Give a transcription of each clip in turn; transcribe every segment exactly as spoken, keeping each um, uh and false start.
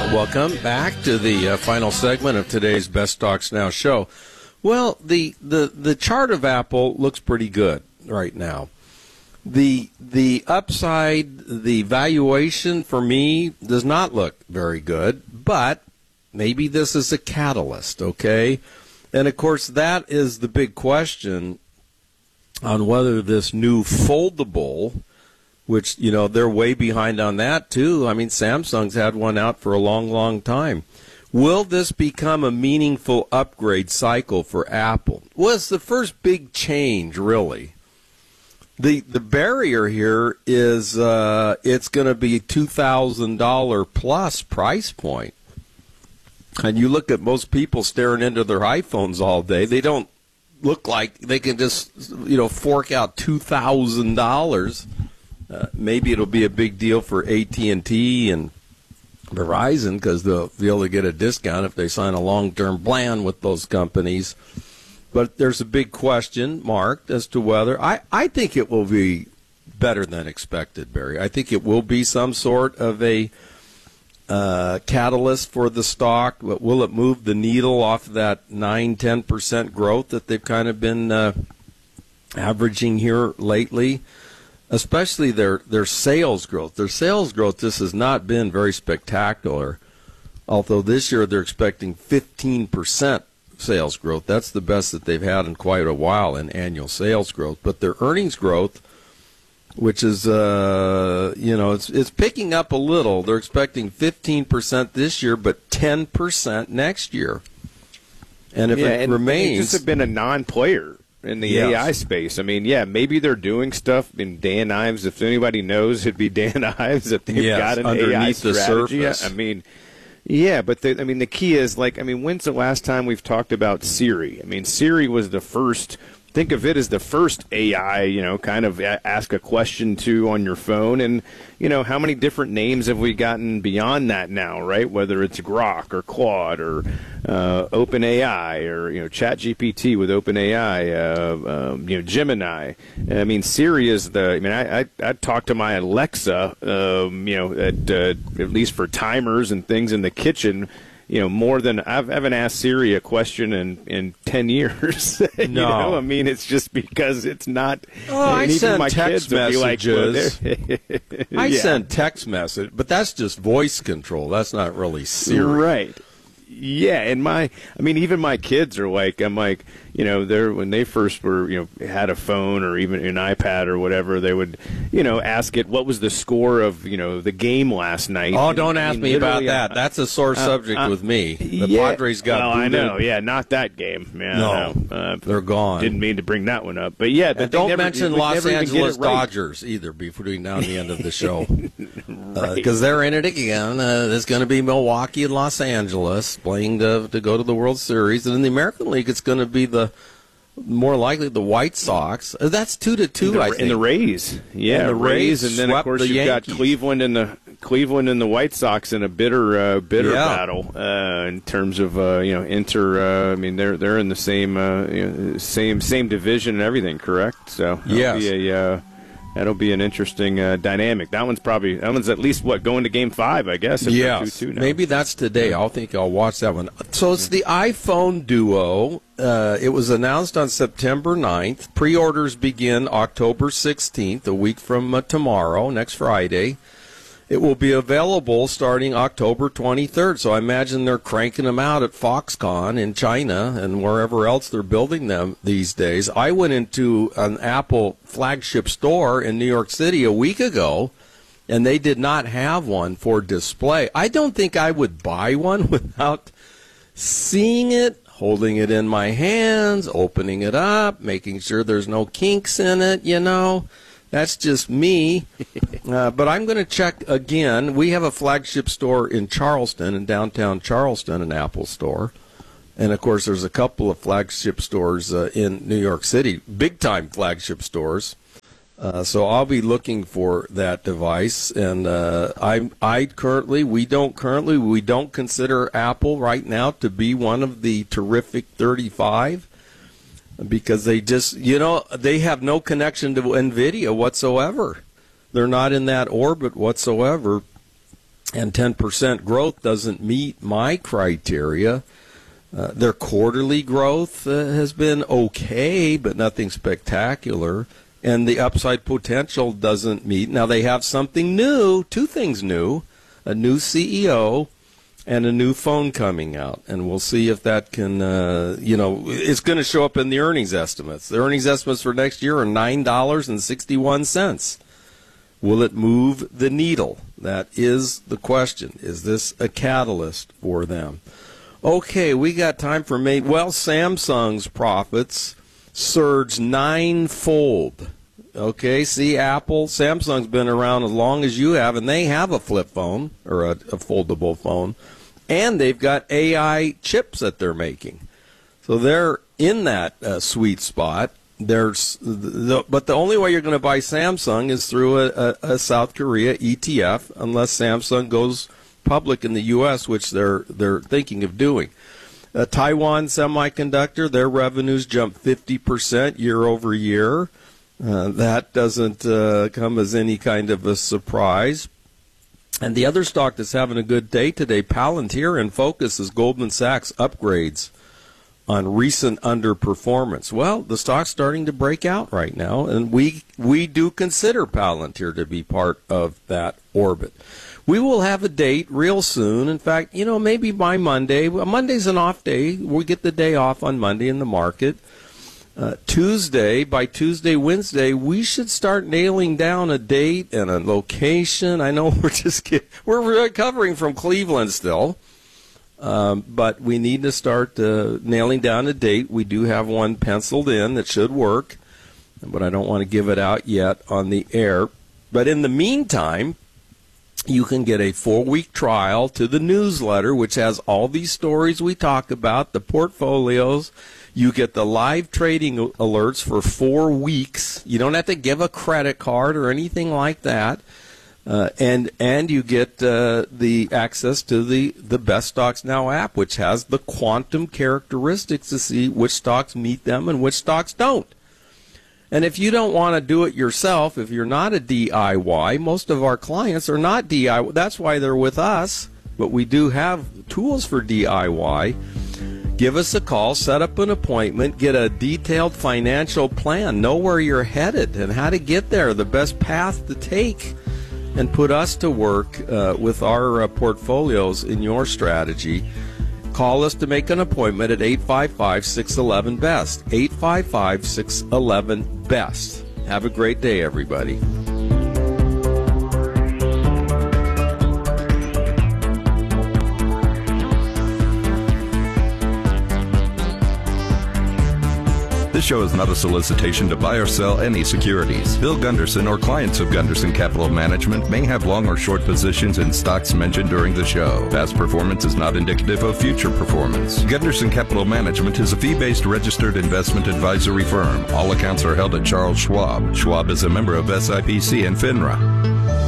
Welcome back to the uh, final segment of today's Best Stocks Now show. Well, the, the, the chart of Apple looks pretty good right now. The the upside, the valuation for me does not look very good, but maybe this is a catalyst, okay? And, of course, that is the big question on whether this new foldable, which, you know, they're way behind on that, too. I mean, Samsung's had one out for a long, long time. Will this become a meaningful upgrade cycle for Apple? Well, it's the first big change, really. The the barrier here is uh, it's going to be two thousand dollars plus price point. And you look at most people staring into their iPhones all day, they don't look like they can just, you know, fork out two thousand dollars. Uh, maybe it'll be a big deal for A T and T and Verizon because they'll be able to get a discount if they sign a long-term plan with those companies. But there's a big question mark as to whether I, I think it will be better than expected, Barry. I think it will be some sort of a uh, catalyst for the stock. But will it move the needle off that nine, ten percent growth that they've kind of been uh, averaging here lately? Especially their, their sales growth. Their sales growth, this has not been very spectacular, although this year they're expecting fifteen percent sales growth. That's the best that they've had in quite a while in annual sales growth. But their earnings growth, which is, uh, you know, it's it's picking up a little. They're expecting fifteen percent this year, but ten percent next year. And if yeah, it and remains... They just have been a non-player in the yes. A I space. I mean, yeah, maybe they're doing stuff in Dan Ives. If anybody knows, it'd be Dan Ives if they've yes, got an underneath A I the strategy. surface. I mean, yeah, but the, I mean, the key is, like, I mean, when's the last time we've talked about Siri? I mean, Siri was the first. Think of it as the first A I, you know, kind of a- ask a question to on your phone. And, you know, how many different names have we gotten beyond that now, right? Whether it's Grok or Claude or uh, OpenAI or, you know, ChatGPT with OpenAI, uh, um, you know, Gemini. I mean, Siri is the, I mean, I, I, I talk to my Alexa, um, you know, at, uh, at least for timers and things in the kitchen. You know, more than I've, I haven't asked Siri a question in, in ten years. you No. know, I mean, it's just because it's not. Oh, I and even send my text kids will be like, well, messages. they're- I yeah. send text message, but that's just voice control. That's not really Siri. Right. Yeah, and my, I mean, even my kids are like, I'm like, you know, they're when they first were, you know, had a phone or even an iPad or whatever, they would, you know, ask it what was the score of, you know, the game last night. Oh, don't I ask mean, me about literally, that. uh, That's a sore uh, subject uh, with me. The yeah, Padres got well, I booted. know, yeah, not that game. Yeah, No, no, uh, they're gone. Didn't mean to bring that one up, but yeah, but And they don't never- mention we Los never even get Angeles it right. Dodgers either between now and the end of the show. Right. Because uh, they're in it again. Uh, there's going to be Milwaukee and Los Angeles playing to, to go to the World Series. And in the American League, it's going to be the more likely the White Sox. Uh, That's two to two, In the, I think. in the Rays, yeah, And the Rays and then of swept course the you've Yankees. got Cleveland and the Cleveland and the White Sox in a bitter, uh, bitter Yeah. battle uh, in terms of uh, you know inter. Uh, I mean, they're they're in the same uh, you know, same same division and everything, correct? So that'll Yes. be a, uh, that'll be an interesting uh, dynamic. That one's probably that one's at least what going to Game Five, I guess. If they're Yes, two two now. maybe that's today. I'll think I'll watch that one. So it's the iPhone Duo. Uh, it was announced on September ninth. Pre-orders begin October sixteenth, a week from uh, tomorrow, next Friday. It will be available starting October twenty-third. So I imagine they're cranking them out at Foxconn in China and wherever else they're building them these days. I went into an Apple flagship store in New York City a week ago, and they did not have one for display. I don't think I would buy one without seeing it, holding it in my hands, opening it up, making sure there's no kinks in it, you know. That's just me. Uh, but I'm going to check again. We have a flagship store in Charleston, in downtown Charleston, an Apple store. And, of course, there's a couple of flagship stores uh, in New York City, big-time flagship stores. Uh, so I'll be looking for that device. And uh, I, I currently, we don't currently, we don't consider Apple right now to be one of the terrific thirty-five. Because they just, you know, they have no connection to NVIDIA whatsoever. They're not in that orbit whatsoever. and ten percent growth doesn't meet my criteria. Uh, their quarterly growth uh, has been okay, but nothing spectacular. And the upside potential doesn't meet. Now, they have something new, two things new, a new C E O and a new phone coming out. And we'll see if that can, uh, you know, it's going to show up in the earnings estimates. The earnings estimates for next year are nine dollars and sixty-one cents. Will it move the needle? That is the question. Is this a catalyst for them? Okay, we got time for maybe, well, Samsung's profits surged ninefold. Okay, see, Apple, Samsung's been around as long as you have, and they have a flip phone, or a, a foldable phone, and they've got A I chips that they're making. So they're in that uh, sweet spot. There's, the, but the only way you're going to buy Samsung is through a, a, a South Korea E T F, unless Samsung goes public in the U S, which they're they're thinking of doing. Uh, Taiwan Semiconductor, their revenues jumped fifty percent year over year. Uh, that doesn't uh, come as any kind of a surprise. And the other stock that's having a good day today, Palantir, in focus is Goldman Sachs upgrades on recent underperformance. Well, the stock's starting to break out right now, and we we do consider Palantir to be part of that orbit. We will have a date real soon. In fact, you know, maybe by Monday. Monday's an off day. We get the day off on Monday in the market. Uh, Tuesday, by Tuesday, Wednesday, we should start nailing down a date and a location. I know we're just get, we're recovering from Cleveland still, um, but we need to start uh, nailing down a date. We do have one penciled in that should work, but I don't want to give it out yet on the air. But in the meantime, you can get a four-week trial to the newsletter, which has all these stories we talk about, the portfolios. You get the live trading alerts for four weeks. You don't have to give a credit card or anything like that. Uh, and and you get uh, the access to the, the Best Stocks Now app, which has the quantum characteristics to see which stocks meet them and which stocks don't. And if you don't want to do it yourself, if you're not a D I Y, most of our clients are not D I Y. That's why they're with us. But we do have tools for D I Y. Give us a call, set up an appointment, get a detailed financial plan, know where you're headed and how to get there, the best path to take, and put us to work uh, with our uh, portfolios in your strategy. Call us to make an appointment at eight five five, six one one, B E S T, eight five five, six one one, B E S T. Have a great day, everybody. This show is not a solicitation to buy or sell any securities. Bill Gunderson or clients of Gunderson Capital Management may have long or short positions in stocks mentioned during the show. Past performance is not indicative of future performance. Gunderson Capital Management is a fee-based registered investment advisory firm. All accounts are held at Charles Schwab. Schwab is a member of S I P C and FINRA.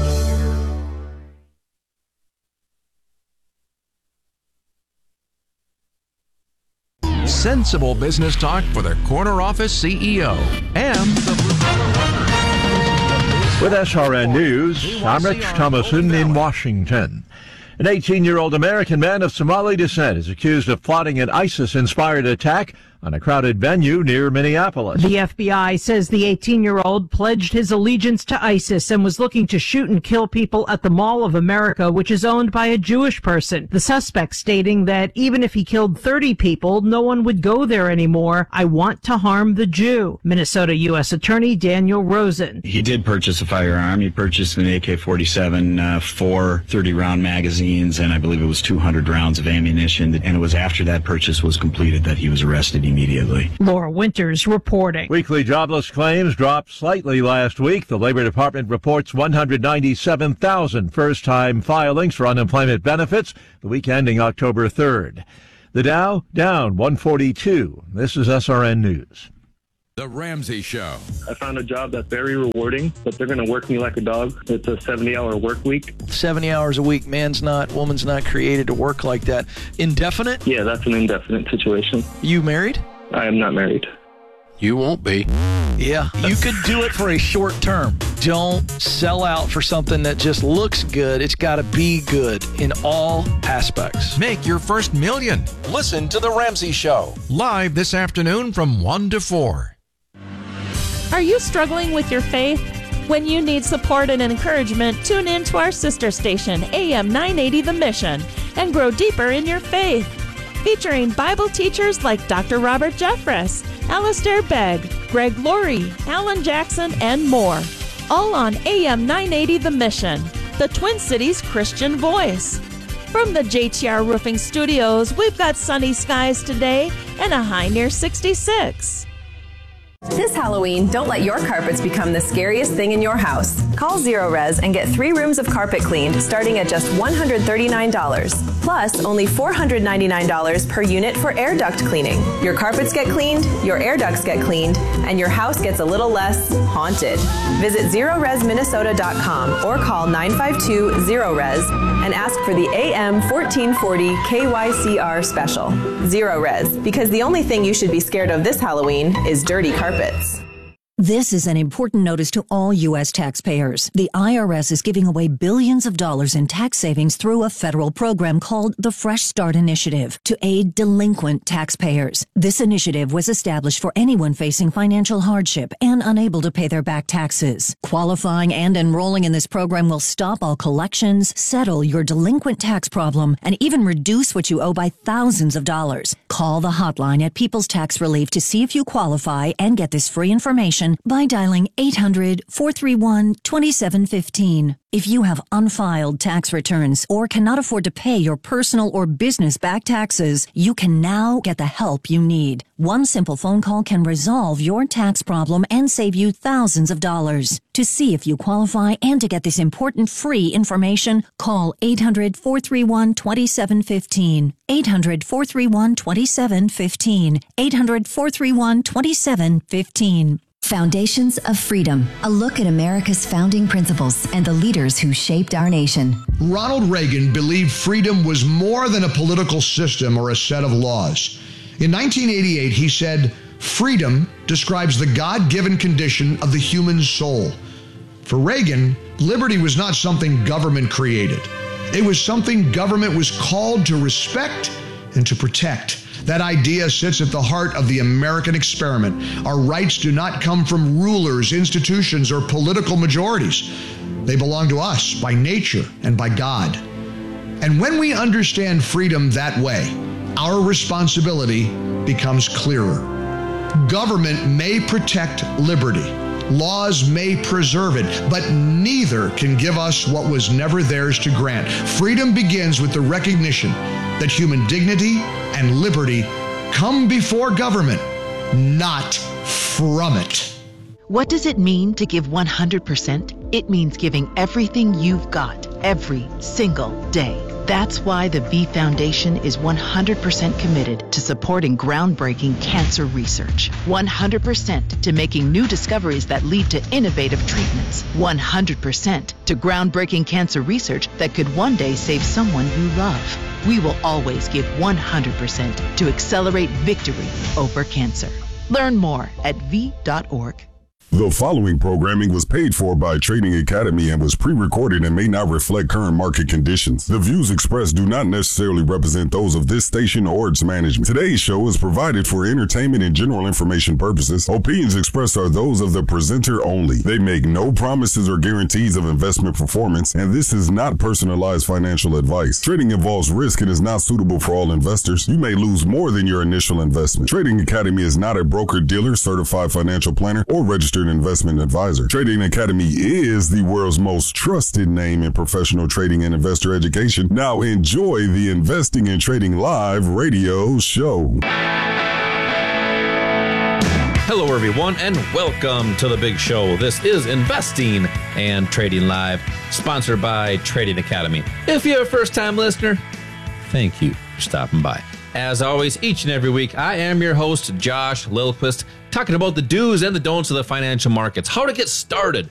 Sensible business talk for the corner office C E O and the blue collar worker. With S R N News, I'm Rich Thomason in Washington. An eighteen-year-old American man of Somali descent is accused of plotting an ISIS-inspired attack on a crowded venue near Minneapolis. The F B I says the eighteen-year-old pledged his allegiance to ISIS and was looking to shoot and kill people at the Mall of America, which is owned by a Jewish person. The suspect stating that even if he killed thirty people, no one would go there anymore. I want to harm the Jew. Minnesota U S Attorney Daniel Rosen. He did purchase a firearm. He purchased an A K forty-seven, uh, four thirty-round magazines, and I believe it was two hundred rounds of ammunition. And it was after that purchase was completed that he was arrested immediately. Laura Winters reporting. Weekly jobless claims dropped slightly last week. The Labor Department reports one hundred ninety-seven thousand first-time filings for unemployment benefits the week ending October third. The Dow down one forty-two. This is S R N News. The Ramsey Show. I found a job that's very rewarding, but they're going to work me like a dog. It's a seventy-hour work week. seventy hours a week. Man's not, woman's not created to work like that. Indefinite? Yeah, that's an indefinite situation. You married? I am not married. You won't be. Yeah, you could do it for a short term. Don't sell out for something that just looks good. It's got to be good in all aspects. Make your first million. Listen to The Ramsey Show. Live this afternoon from one to four. Are you struggling with your faith? When you need support and encouragement, tune in to our sister station, A M nine eighty The Mission, and grow deeper in your faith. Featuring Bible teachers like Doctor Robert Jeffress, Alistair Begg, Greg Laurie, Alan Jackson, and more. All on A M nine eighty The Mission, the Twin Cities Christian voice. From the J T R Roofing Studios, we've got sunny skies today and a high near sixty-six. This Halloween, don't let your carpets become the scariest thing in your house. Call Zero Res and get three rooms of carpet cleaned starting at just one hundred thirty-nine dollars. Plus, only four hundred ninety-nine dollars per unit for air duct cleaning. Your carpets get cleaned, your air ducts get cleaned, and your house gets a little less haunted. Visit zero res minnesota dot com or call nine five two zero res and ask for the A M fourteen forty K Y C R special. Zero Res, because the only thing you should be scared of this Halloween is dirty carpets. This is an important notice to all U S taxpayers. The I R S is giving away billions of dollars in tax savings through a federal program called the Fresh Start Initiative to aid delinquent taxpayers. This initiative was established for anyone facing financial hardship and unable to pay their back taxes. Qualifying and enrolling in this program will stop all collections, settle your delinquent tax problem, and even reduce what you owe by thousands of dollars. Call the hotline at People's Tax Relief to see if you qualify and get this free information by dialing eight hundred, four three one, two seven one five. If you have unfiled tax returns or cannot afford to pay your personal or business back taxes, you can now get the help you need. One simple phone call can resolve your tax problem and save you thousands of dollars. To see if you qualify and to get this important free information, call eight hundred, four three one, two seven one five. eight hundred, four three one, two seven one five. eight hundred, four three one, two seven one five. Foundations of Freedom, a look at America's founding principles and the leaders who shaped our nation. Ronald Reagan believed freedom was more than a political system or a set of laws. In nineteen eighty-eight, he said, "Freedom describes the God-given condition of the human soul." For Reagan, liberty was not something government created. It was something government was called to respect and to protect. That idea sits at the heart of the American experiment. Our rights do not come from rulers, institutions, or political majorities. They belong to us by nature and by God. And when we understand freedom that way, our responsibility becomes clearer. Government may protect liberty. Laws may preserve it, but neither can give us what was never theirs to grant. Freedom begins with the recognition that human dignity and liberty come before government, not from it. What does it mean to give one hundred percent? It means giving everything you've got every single day. That's why the V Foundation is one hundred percent committed to supporting groundbreaking cancer research, one hundred percent to making new discoveries that lead to innovative treatments, one hundred percent to groundbreaking cancer research that could one day save someone you love. We will always give one hundred percent to accelerate victory over cancer. Learn more at V dot org. The following programming was paid for by Trading Academy and was pre-recorded and may not reflect current market conditions. The views expressed do not necessarily represent those of this station or its management. Today's show is provided for entertainment and general information purposes. Opinions expressed are those of the presenter only. They make no promises or guarantees of investment performance, and this is not personalized financial advice. Trading involves risk and is not suitable for all investors. You may lose more than your initial investment. Trading Academy is not a broker-dealer, certified financial planner, or registered investment advisor. Trading Academy is the world's most trusted name in professional trading and investor education. Now enjoy the Investing and Trading Live radio show. Hello, everyone, and welcome to the big show. This is Investing and Trading Live, sponsored by Trading Academy. If you're a first-time listener, thank you for stopping by. As always, each and every week, I am your host, Josh Lilquist, talking about the do's and the don'ts of the financial markets, how to get started,